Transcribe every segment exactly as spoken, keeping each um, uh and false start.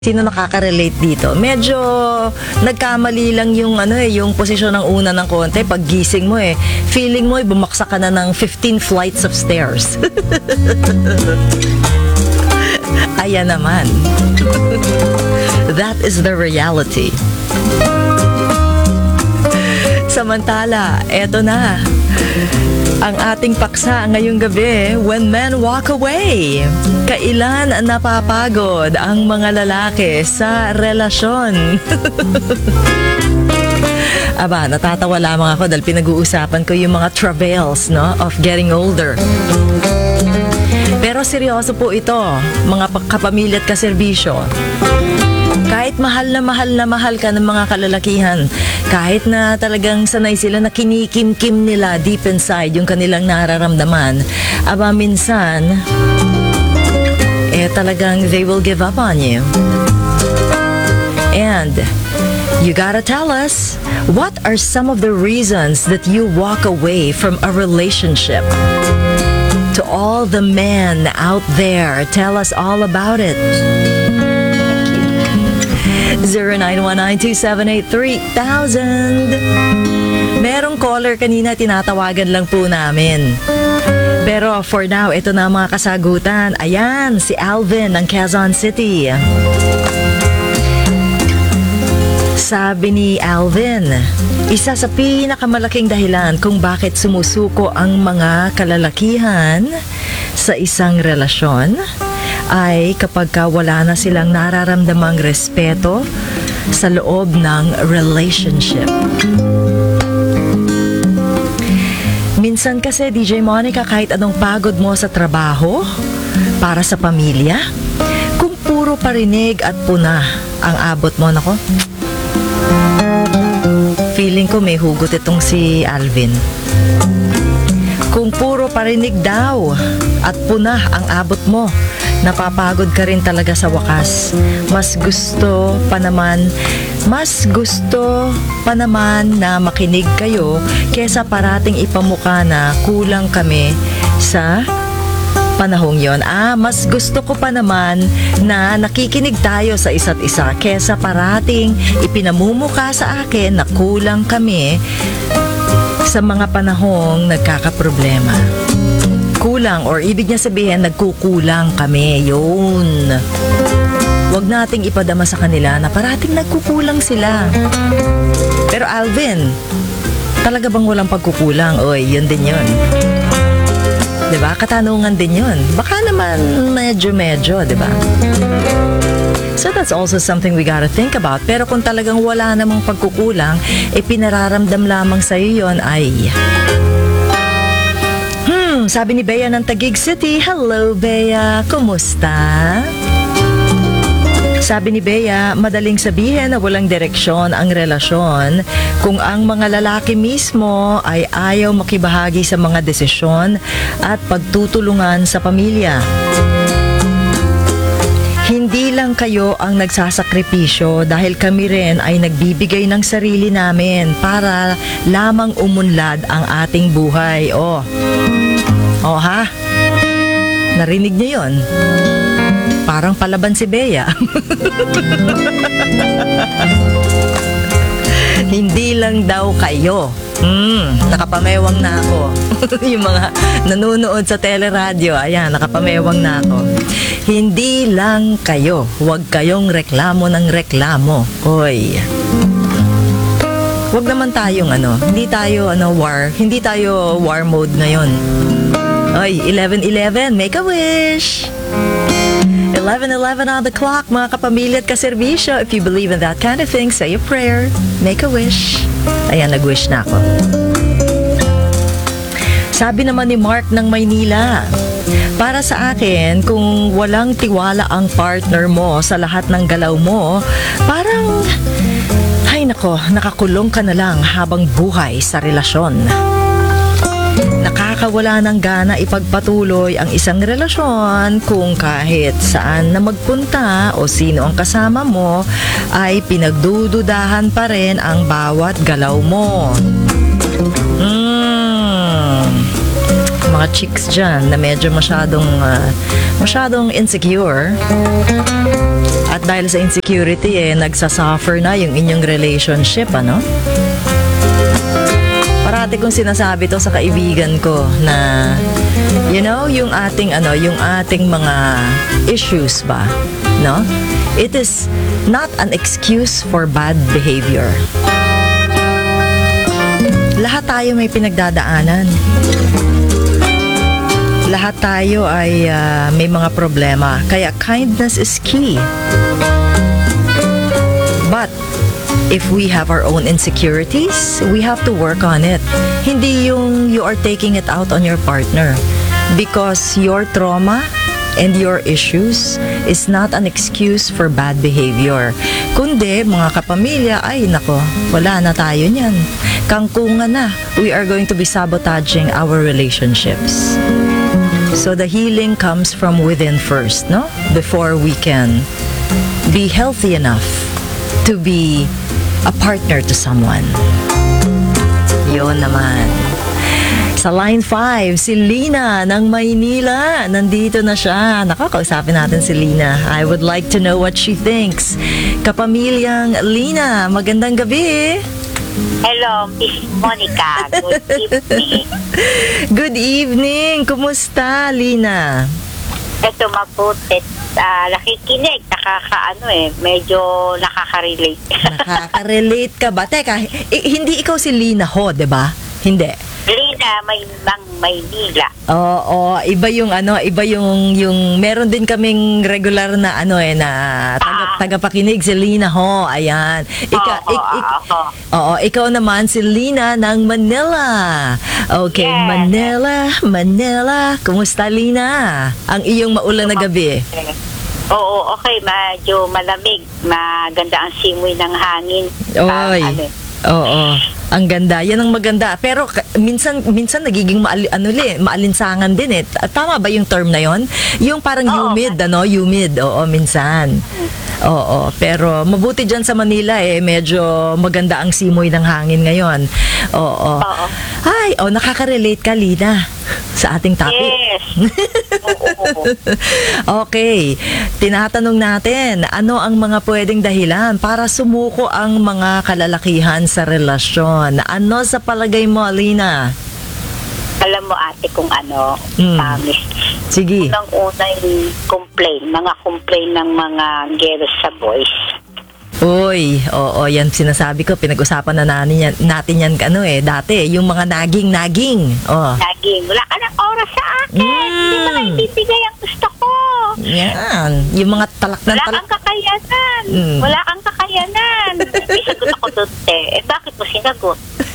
Sino nakaka-relate dito? Medyo nagkamali lang yung ano eh, yung posisyon ng una ng konti. Pag gising mo eh, feeling mo eh, bumaksak ka na ng fifteen flights of stairs. Ayan naman. That is the reality. Samantala, eto na. Ang ating paksa ngayong gabi, when men walk away. Kailan napapagod ang mga lalaki sa relasyon? Aba, natatawa lamang ako dahil pinag-uusapan ko yung mga travails, no, of getting older. Pero seryoso po ito, mga kapamilya at kaserbisyo. Kahit mahal na mahal na mahal ka ng mga kalalakihan, kahit na talagang sanay sila na kinikim-kim nila deep inside yung kanilang nararamdaman, aba minsan, eh talagang they will give up on you. And you gotta tell us, what are some of the reasons that you walk away from a relationship? To all the men out there, tell us all about it. zero nine one nine two seven eight three thousand. Merong caller kanina, tinatawagan lang po namin. Pero for now, ito na mga kasagutan. Ayan, si Alvin ng Quezon City. Sabi ni Alvin, isa sa pinakamalaking dahilan kung bakit sumusuko ang mga kalalakihan sa isang relasyon ay kapag ka wala na silang nararamdamang respeto sa loob ng relationship. Minsan kasi, D J Monica, kahit anong pagod mo sa trabaho, para sa pamilya, kung puro parinig at puna ang abot mo, nako, feeling ko may hugot itong si Alvin. Kung puro parinig daw at puna ang abot mo, napapagod ka rin talaga sa wakas. Mas gusto pa naman, mas gusto pa naman na makinig kayo kesa parating ipamukha na kulang kami sa panahong yon. Ah, mas gusto ko pa naman na nakikinig tayo sa isa't isa kesa parating ipinamumukha sa akin na kulang kami sa mga panahong nagkakaproblema. Kulang, or ibig niya sabihin nagkukulang kami, yun. Huwag nating ipadama sa kanila na parating nagkukulang sila. Pero Alvin, talaga bang walang pagkukulang? Oy, yun din yun. Diba? Katanungan din yun. Baka naman medyo-medyo, diba? So that's also something we gotta think about. Pero kung talagang wala namang pagkukulang, eh pinararamdam lamang sa'yo yun ay... Sabi ni Bea ng Taguig City, hello Bea, kumusta? Sabi ni Bea, madaling sabihin na walang direksyon ang relasyon kung ang mga lalaki mismo ay ayaw makibahagi sa mga desisyon at pagtutulungan sa pamilya. Hindi lang kayo ang nagsasakripisyo dahil kami rin ay nagbibigay ng sarili namin para lamang umunlad ang ating buhay. Oh. Oh ha? Narinig niyo yun? Parang palaban si Bea. Hindi lang daw kayo. Hmm, nakapamewang na ako. Yung mga nanonood sa teleradyo, ayan, nakapamewang na ako. Hindi lang kayo. Huwag kayong reklamo ng reklamo. Oy. Huwag naman tayong ano, hindi tayo ano war, hindi tayo war mode ngayon. Oy, eleven eleven, make a wish! eleven eleven on the clock, mga kapamilya at kaserbisyo. If you believe in that kind of thing, say a prayer, make a wish. Ayan, nag-wish na ako. Sabi naman ni Mark ng Maynila, para sa akin, kung walang tiwala ang partner mo sa lahat ng galaw mo, parang, ay nako, nakakulong ka na lang habang buhay sa relasyon. Nakakawala ng gana ipagpatuloy ang isang relasyon kung kahit saan na magpunta o sino ang kasama mo ay pinagdududahan pa rin ang bawat galaw mo. Mm. Mga mga chicks dyan na medyo masyadong, uh, masyadong insecure. At dahil sa insecurity, eh, nagsasuffer na yung inyong relationship, ano? Parati kong sinasabi to sa kaibigan ko na, you know, yung ating, ano, yung ating mga issues ba, no? It is not an excuse for bad behavior. Lahat tayo may pinagdadaanan. Lahat tayo ay uh, may mga problema. Kaya kindness is key. But if we have our own insecurities, we have to work on it. Hindi yung you are taking it out on your partner. Because your trauma and your issues is not an excuse for bad behavior. Kundi, mga kapamilya, ay nako, wala na tayo niyan. Kangkungan na. We are going to be sabotaging our relationships. So the healing comes from within first, no? Before we can be healthy enough to be a partner to someone. Yun naman. Sa line five, si Lina ng Maynila. Nandito na siya. Nakakausapin natin si Lina. I would like to know what she thinks. Kapamilyang Lina, magandang gabi. Hello, Miss Monica. Good evening. Good evening. Kumusta, Lina? Ito mabuti. Uh, nakikinig. Nakakaano eh. Medyo nakaka-relate. Nakaka-relate ka ba? Teka, eh, hindi ikaw si Lina Ho, di ba? Hindi. Lina, may mang Maynila. Oo, iba yung ano, iba yung yung meron din kaming regular na ano eh na taga, Ah. tagapakinig si Lina Ho. Ayan. Ika, Oo, ik- ik- oo. Oo, ikaw naman si Lina ng Manila. Okay, Yes. Manila, Manila. Kumusta, Lina? Ang iyong maulan na gabi. Oo, okay. Medyo malamig. Maganda ang simoy ng hangin. Oy. Ah, ano eh. Oo. Ang ganda. Yan ang maganda. Pero ka- minsan minsan nagiging maali, ano li, maalinsangan din eh. Tama ba yung term na yon? Yung parang Oo. humid, ano? Humid. Oo, minsan. Oo, pero mabuti dyan sa Manila eh. Medyo maganda ang simoy ng hangin ngayon. Oo. Oo. Ay, oh, nakaka-relate ka, Lina, sa ating topic. Yes. Oo. Okay, tinatanong natin, ano ang mga pwedeng dahilan para sumuko ang mga kalalakihan sa relasyon? Ano sa palagay mo, Alina? Alam mo ate kung ano, Hmm. promise. Sige. Unang-una yung complain, mga complain ng mga girls sa boys. Uy, oo, yan sinasabi ko, pinag-usapan na natin yan, natin yan ano eh, dati, yung mga naging-naging. Oh. Naging, wala ka ng oras sa akin. Hindi mo na Mm. ibibigay ang gusto ko. Yan, yung mga talak ng Wala talak. kang kakayanan. Mm. Wala kang kakayanan. May sagot ako doon, te. Eh, bakit mo sinagot?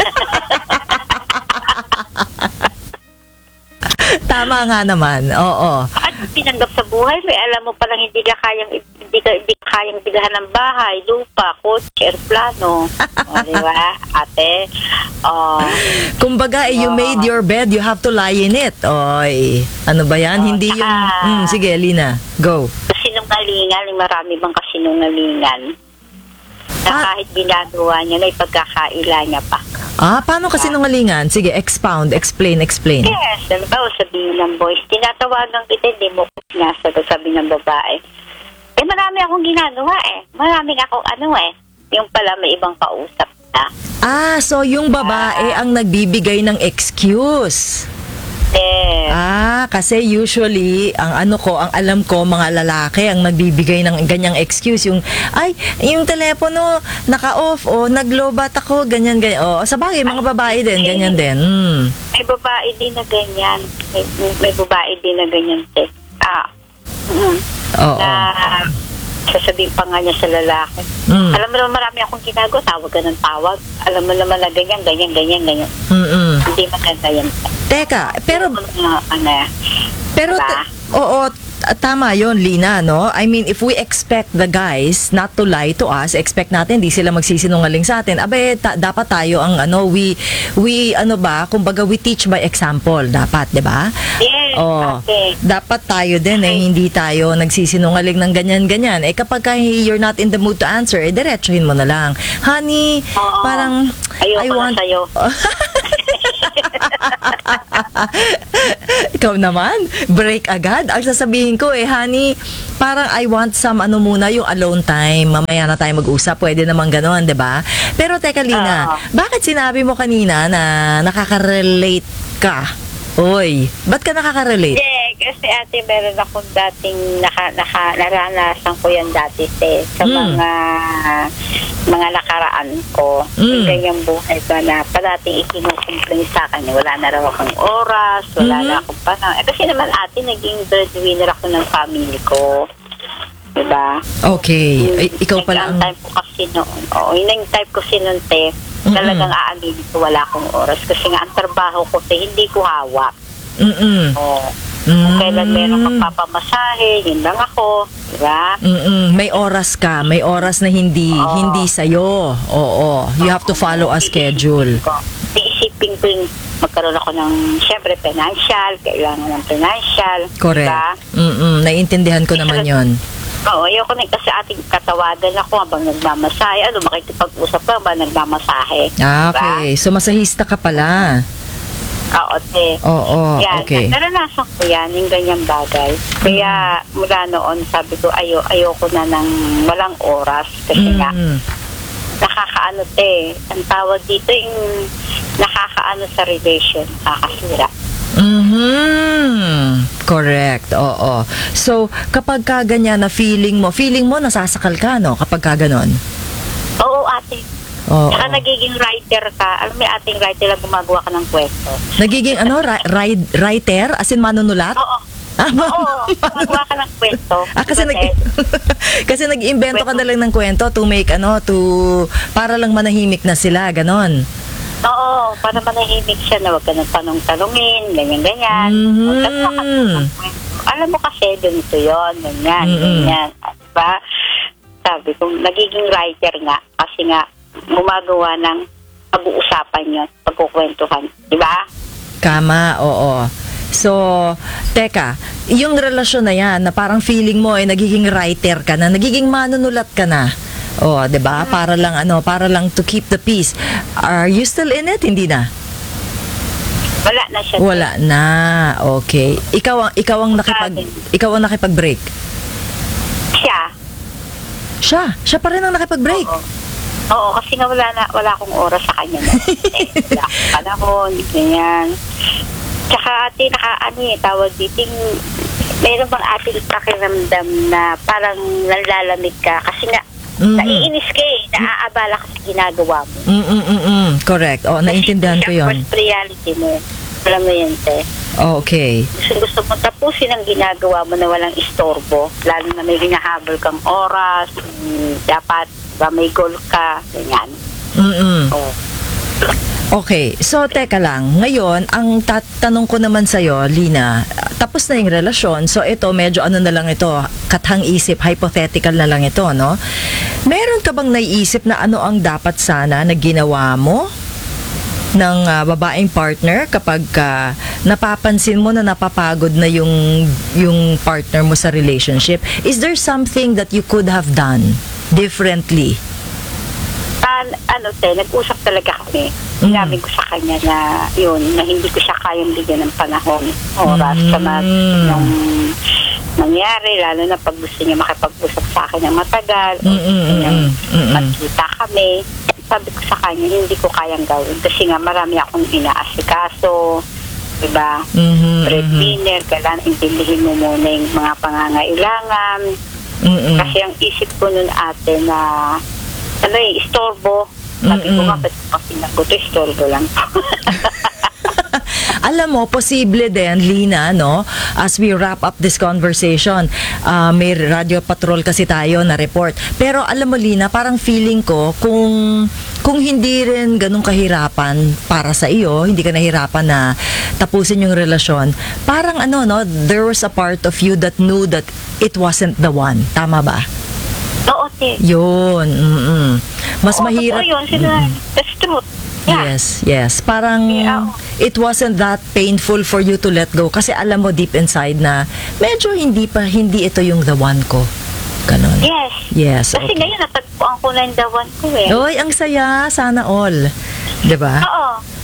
Tama nga naman, oo. At pinanggap sa buhay, may alam mo palang hindi ka kayang, hindi ka, hindi ka kayang bigahan ng bahay, lupa, kotse, aeroplano. O, di ba, ate? Oh, Kumbaga, eh, you Oo. made your bed, you have to lie in it. Oy, ano ba yan? Oo, Hindi yung... tsaka- Mm, sige, Lina, go. kasinungalingan, marami bang kasinungalingan? Na Ah. kahit ginagawa niya na ipagkakaila niya pa. Ah, paano kasi nungalingan? Sige, expound, explain, explain. Yes, alam ba, sabihin ng boys, tinatawagan kita, hindi mo ko sinasagot, sabi ng babae. Eh, marami akong ginagawa eh. Maraming akong ano eh. Yung pala may ibang kausap na. Ah, so yung babae ang nagbibigay ng excuse. Yes. Ah, kasi usually, ang ano ko, ang alam ko, mga lalaki ang nagbibigay ng ganyang excuse. Yung, ay, yung telepono, naka-off, o nag-lobat ako, ganyan, ganyan. O, sa bagay, mga babae din, ganyan din. Hmm. May babae din na ganyan. May, may babae din na ganyan. Eh. Ah. Mm. Oo. Na sasabihin pa nga niya sa lalaki. Mm. Alam mo naman marami akong ginagawa, tawag ka ng tawag. Alam mo naman na ganyan, ganyan, ganyan, ganyan. Mm-mm. Hindi maganda yan. Teka, pero, Uh, ano, pero, diba? t- oo, t- tama yon, Lina, no? I mean, if we expect the guys not to lie to us, expect natin di sila magsisinungaling sa atin. Abe, ta- dapat tayo ang ano, we we ano ba, kumbaga we teach by example, dapat, 'di ba? Yes, Oh, okay. dapat tayo din eh, hindi tayo nagsisinungaling ng ganyan-ganyan. Eh kapag ka you're not in the mood to answer, eh diretsuhin mo na lang. Honey, Oo. parang Ayoko I na want sa'yo. Ikaw naman, break agad. Ang sasabihin ko eh, honey, parang I want some ano muna, yung alone time. Mamaya na tayo mag-usap. Pwede naman ganon, di ba? Pero teka, Lina, Oo. bakit sinabi mo kanina na nakaka-relate ka? Oy, ba't ka nakaka-relate? Hindi, kasi ate, meron akong dating naka, naka, naranasan ko yan dati te, sa Mm. mga mga nakaraan ko. Mm. Yung ganyang buhay ko na parating ikinukumpling sa akin. Wala na raw akong oras, wala Mhm. na akong panahon. Eh, kasi naman ate, naging breadwinner ako ng family ko. Diba? Okay, ay, ikaw Nag- pala ang ang... time ko kasi noon. Oo, yun ang type ko si noon, te. Talagang aaminin ko wala akong oras. Kasi nga, ang trabaho ko, te, hindi ko hawak. Mm-mm. Oo. Mm. Kung kailan meron magpapamasahe, yun lang ako. Diba? Mm-mm. May oras ka, may oras na hindi Oo. hindi sa'yo. Oo, you have to follow a schedule. Iisipin ko yung magkaroon ako ng, syempre, financial, kailangan ng financial. Correct. Diba? Mm-mm. Naiintindihan ko naman yon. Oo, ayoko na kasi ating katawagan ako habang nagmamasahe. Ano, makikipag-usap ka ba nagmamasahe? Ah, Diba? okay. So, masahista ka pala. Oo, te. Oo, Yan, okay. naranasan ko yan, yung ganyang bagay. Kaya mula noon, sabi ko, ayo, ayoko na ng walang oras. Kasi nga, Mm. nakakaano te, ang tawag dito yung nakakaano sa relation, nakakasira. Mhm. Correct. Oo. So, kapag ka ganyan na feeling mo, feeling mo nasasakal ka, no? Kapag ka ganon. Oo, ate. Oo. Saka nagiging writer ka. Alam mo, ating writer lang gumagawa ka ng kwento. Nagiging ano, ri- ri- writer? As in manunulat? Oo. Ah, Oo, gumagawa ka ng kwento. Ah, kasi nag kasi nag-iimbento ka na lang ng kwento to make ano, to para lang manahimik na sila, ganon. Oo, para manahimik siya na huwag ka ng tanong-tanongin, ganyan-ganyan. Mhm. Huwag ka makatulong. Alam mo kasi, ganito yun, ganyan, Mhm. ganyan. Diba? Sabi ko, nagiging writer nga kasi nga gumagawa ng pag-uusapan yun, pagkukwentuhan. Diba? Kama, oo. So, teka, yung relasyon na yan, na parang feeling mo ay nagiging writer ka na, nagiging manunulat ka na. Oh, 'di ba? Para lang ano, para lang to keep the peace. Are you still in it? Hindi na. Wala na siya. Wala na. Okay. Ikaw ang ikaw ang nakipag ikaw ang nakipag-break. Siya. Siya, siya pa rin ang nakipag-break. Oo. Oo, kasi nga wala na, wala akong oras sa kanya na. Eh, wala akong panahon, ganyan. Tsaka ate, naka, ano eh, tawag dito, yung- meron bang ating pakiramdam na parang nalalamig ka kasi nga, Mhm. naiinis ka eh, naaabala ka sa ginagawa mo. Mm mm mm, mm. Correct. Oh, naintindihan ko Kasi 'yon. first priority mo. Alam mo yun, te. Okay. Gusto, gusto mo tapusin ang ginagawa mo na walang istorbo. Lalo na may hinahabol kang oras, mm, dapat ba may goal ka, ganyan. Mm. mm. Oh. Okay, so teka lang. Ngayon, ang tatanong ko naman sa'yo, Lina, tapos na yung relasyon. So ito, medyo ano na lang ito, kathang isip, hypothetical na lang ito, no? Meron ka bang naiisip na ano ang dapat sana na ginawa mo ng ah, babaeng partner kapag ah, napapansin mo na napapagod na yung, yung partner mo sa relationship? Is there something that you could have done differently? An, ano te, nag-usap talaga kami. Mm. Sinabi ko sa kanya na yun, na hindi ko siya kayang bigyan ng panahon, oras, Mm. sa mga yung nangyari, lalo na pag gusto niya makipag-usap sa akin ng matagal, o Mm, mm, gusto niya mm, mm, mm. magkita kami. Sabi ko sa kanya, hindi ko kayang gawin kasi nga marami akong inaasikaso, diba? Mhm, Breadwinner, kailangan intindihin mo muna yung mga pangangailangan. mhm. Mm-mm. Kasi ang isip ko nun ate na ano eh, istorbo. Sabi ko Mm-mm. nga, ba't pag pinagot, istorbo lang. Alam mo, posible din, Lina, no? As we wrap up this conversation, ah, may Radio Patrol kasi tayo na report. Pero alam mo, Lina, parang feeling ko, kung kung hindi rin ganun kahirapan para sa iyo, hindi ka nahirapan na tapusin yung relasyon, parang ano, no? There was a part of you that knew that it wasn't the one. Tama ba? Oo, te. Yun. Mm-mm. Mas Oo, mahirap. totoo yun. Sila, that's truth. Yeah. Yes, yes. Parang Yeah. it wasn't that painful for you to let go kasi alam mo deep inside na medyo hindi pa hindi ito yung the one ko. Ganon. Yes. Yes. Kasi Okay. ngayon, natagpuan ko na yung dawan ko eh. Oy, ang saya. Sana all. 'Di ba? Oo.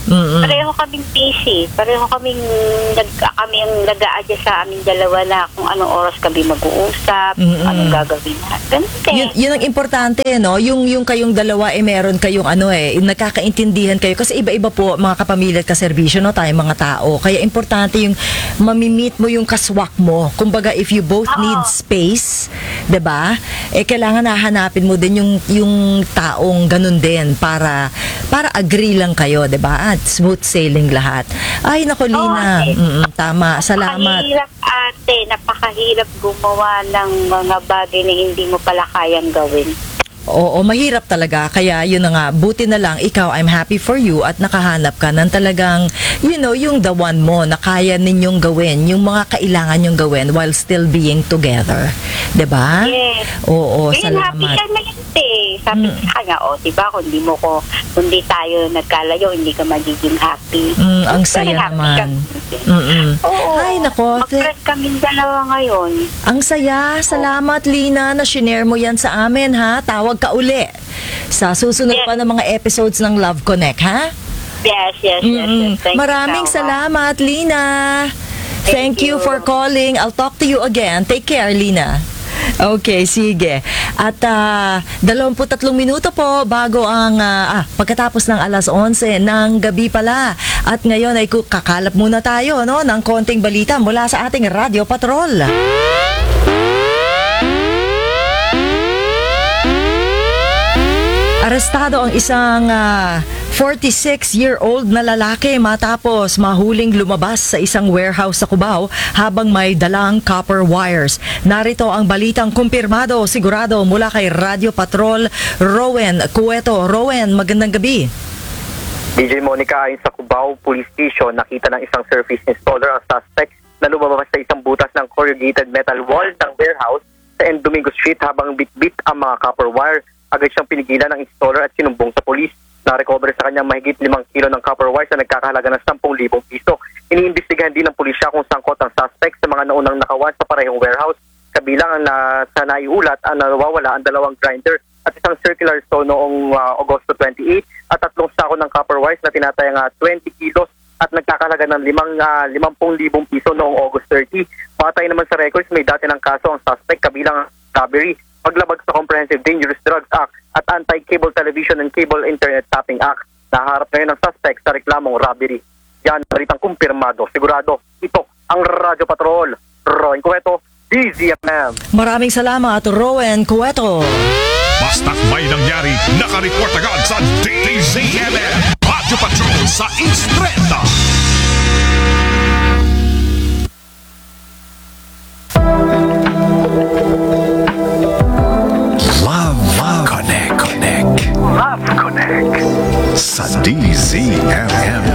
Mm-mm. Pareho kaming busy. Pareho kaming nag, kami ang nag-a-adjust sa aming dalawa na kung anong oras kami mag-uusap, Mm-mm. anong gagawin natin. Yun, yun ang importante, no? Yung, yung kayong dalawa, eh, meron kayong ano eh, nagkakaintindihan kayo. Kasi iba-iba po, mga kapamilya at kaserbisyo, no? Tayong mga tao. Kaya importante yung mamimit mo yung kaswak mo. Kumbaga, if you both Oo. need space, 'di ba? Eh, kailangan nahanapin mo din yung, yung taong ganun din para, para agree lang kayo, 'di ba? At smooth sailing lahat. Ay, nako, Lina. ate. Mm-mm, tama. Salamat. Napakahirap, ate. Napakahirap gumawa ng mga bagay na hindi mo pala kayang gawin. Oo, mahirap talaga. Kaya yun na nga, buti na lang ikaw, I'm happy for you at nakahanap ka ng talagang, you know, yung the one mo na kaya ninyong gawin, yung mga kailangan nyong gawin while still being together. 'Di ba? Yes. Oo, Ngayon, happy salamat. siya na yun, eh. Sabi Mm. sa kanya, o, diba, kung di mo ko, kung di tayo nagkalayo, hindi ka magiging happy. Mm, ang Very saya happy naman. siya. Mm-mm. Oo. Ay, nako. th- Mag-press kaming dalawa ngayon. Ang saya. Salamat, Lina, na shinare mo yan sa amin, ha? Tawag ka uli sa susunod Yes. pa ng mga episodes ng Love Connect, ha? Yes, yes, yes. Mm-mm. yes. Thank you Maraming so much. salamat, Lina. Thank, Thank you. you. for calling. I'll talk to you again. Take care, Lina. Okay, sige. At uh, dalawampu't tatlong minuto po bago ang ah, ah, pagkatapos ng alas onse ng gabi pala. At ngayon ay ku- kakalap muna tayo, no, ng konting balita mula sa ating Radio Patrol. Arestado ang isang ah, forty-six-year-old na lalaki matapos mahuling lumabas sa isang warehouse sa Cubao habang may dalang copper wires. Narito ang balitang kumpirmado, sigurado mula kay Radio Patrol, Rowen Cueto. Rowen, magandang gabi. D J Monica, ayon sa Cubao Police Station, nakita ng isang surface installer ang suspect na lumabas sa isang butas ng corrugated metal wall ng warehouse sa N. Domingo Street habang bit-bit ang mga copper wire. Agad siyang pinigilan ng installer at sinumbong sa polis. Na-recover sa kanyang mahigit limang kilo ng copper wires na nagkakahalaga ng sampung libong piso. Iniimbestigahan din ng pulisya kung sangkot ang suspect sa mga naunang nakawan sa parehong warehouse. Kabilang ang na, sa naiulat ang nawawala ang dalawang grinder at isang circular saw noong uh, Agosto twenty-eighth at tatlong sako ng copper wires na tinatayang uh, twenty kilos at nagkakahalaga ng limang, uh, limampung libong piso noong August thirtieth. Patay naman sa records, may dati ng kaso ang suspect kabilang ang robbery, paglabag sa Comprehensive Dangerous Drugs Act at Anti-Cable Television and Cable Internet Tapping Act. Naharap ngayon ang suspect sa reklamong robbery. Yan, balitang kumpirmado. Sigurado, ito ang Radyo Patrol. Roy Cueto, D Z M M. Maraming salamat, Rowen Cueto. Basta't may nangyari, nakareport agad sa D Z M M. Radyo Patrol sa East Trenta. Love, Love Connect, Connect. Love Connect. Sa D Z M M.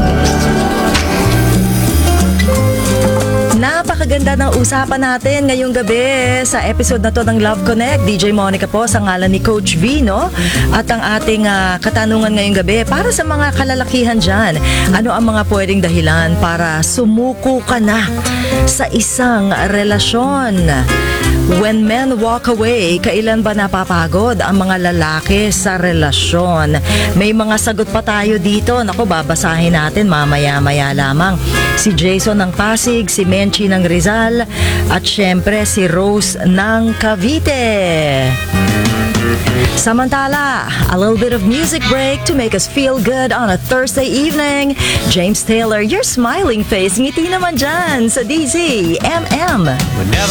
Napakaganda ng usapan natin ngayong gabi sa episode na to ng Love Connect. D J Monica po sa ngalan ni Coach V, no? At ang ating ah, katanungan ngayong gabi, para sa mga kalalakihan dyan, ano ang mga pwedeng dahilan para sumuko ka na sa isang relasyon? When men walk away, kailan ba napapagod ang mga lalaki sa relasyon? May mga sagot pa tayo dito. Naku, babasahin natin mamaya-maya lamang. Si Jason ng Pasig, si Menchi ng Rizal, at syempre si Rose ng Cavite. Samantala, a little bit of music break to make us feel good on a Thursday evening. James Taylor, your smiling face, ngiti naman dyan sa D Z M M.